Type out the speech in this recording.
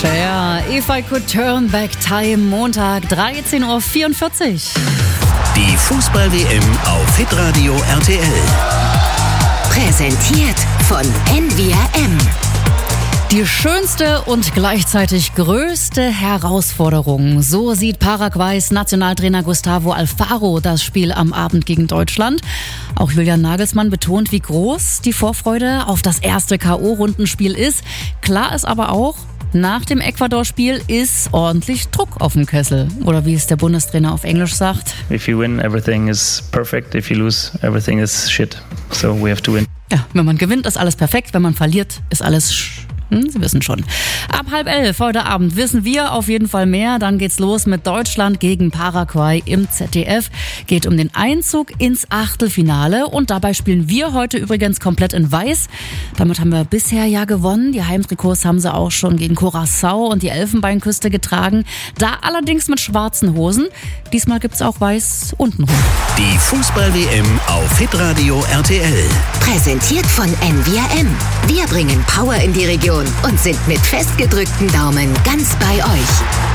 Cher, If I Could Turn Back Time, Montag, 13.44 Uhr. Die Fußball-WM auf Hitradio RTL. Präsentiert von NVRM. Die schönste und gleichzeitig größte Herausforderung. So sieht Paraguays Nationaltrainer Gustavo Alfaro das Spiel am Abend gegen Deutschland. Auch Julian Nagelsmann betont, wie groß die Vorfreude auf das erste K.O.-Rundenspiel ist. Klar ist aber auch, nach dem Ecuador-Spiel ist ordentlich Druck auf dem Kessel. Oder wie es der Bundestrainer auf Englisch sagt. If you win, everything is perfect. If you lose, everything is shit. So we have to win. Ja, wenn man gewinnt, ist alles perfekt. Wenn man verliert, ist alles Sie wissen schon. Ab 10:30 heute Abend wissen wir auf jeden Fall mehr. Dann geht's los mit Deutschland gegen Paraguay im ZDF. Geht um den Einzug ins Achtelfinale. Und dabei spielen wir heute übrigens komplett in Weiß. Damit haben wir bisher ja gewonnen. Die Heimtrikots haben sie auch schon gegen Curaçao und die Elfenbeinküste getragen. Da allerdings mit schwarzen Hosen. Diesmal gibt's auch Weiß untenrum. Die Fußball-WM auf Hitradio RTL. Präsentiert von NVRM. Wir bringen Power in die Region und sind mit festgedrückten Daumen ganz bei euch.